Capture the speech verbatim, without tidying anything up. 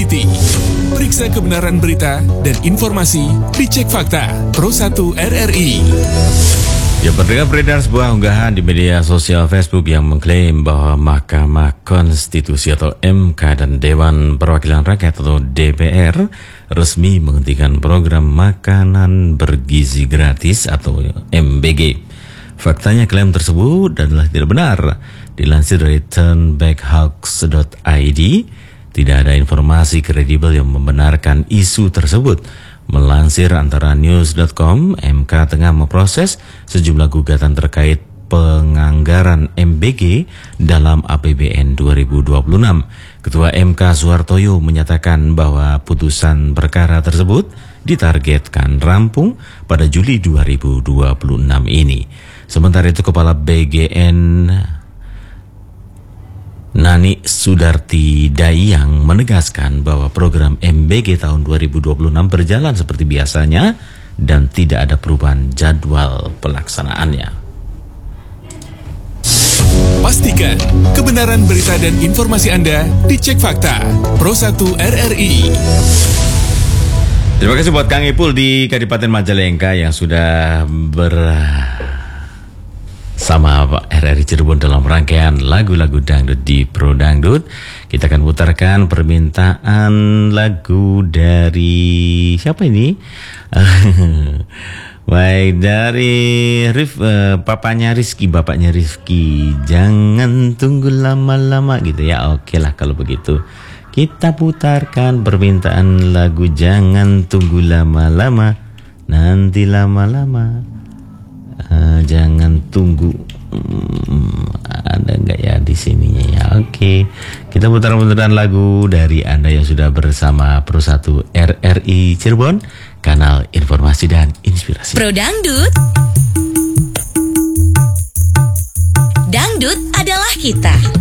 Reality. Periksa kebenaran berita dan informasi, dicek fakta. Pro satu R R I. Ya, berdengar beredar sebuah unggahan di media sosial Facebook yang mengklaim bahwa Mahkamah Konstitusi atau M K dan Dewan Perwakilan Rakyat atau D P R resmi menghentikan program makanan bergizi gratis atau M B G. Faktanya klaim tersebut adalah tidak benar. Dilansir dari turnbackhoax dot I D, tidak ada informasi kredibel yang membenarkan isu tersebut. Melansir antara news dot com, M K tengah memproses sejumlah gugatan terkait penganggaran M B G dalam A P B N dua ribu dua puluh enam. Ketua M K Suhartoyo menyatakan bahwa putusan perkara tersebut ditargetkan rampung pada Juli dua ribu dua puluh enam ini. Sementara itu, Kepala B G N Nani Sudarti Dayang menegaskan bahwa program M B G tahun dua ribu dua puluh enam berjalan seperti biasanya dan tidak ada perubahan jadwal pelaksanaannya. Pastikan kebenaran berita dan informasi Anda dicek fakta. Pro satu R R I. Terima kasih buat Kang Ipul di Kadipaten Majalengka yang sudah ber sama Pak R R I Cirebon dalam rangkaian lagu-lagu dangdut di Pro Dangdut. Kita akan putarkan permintaan lagu dari siapa ini? Baik, dari Rif, uh, papanya Rizky, bapaknya Rizky. Jangan tunggu lama-lama gitu ya. Oke lah kalau begitu. Kita putarkan permintaan lagu Jangan Tunggu Lama-Lama, nanti lama-lama. Uh, jangan tunggu, hmm, ada nggak ya di sininya ya? Oke, kita putar-putaran lagu dari Anda yang sudah bersama Pro satu R R I Cirebon, kanal informasi dan inspirasi. Pro Dangdut, Dangdut adalah kita.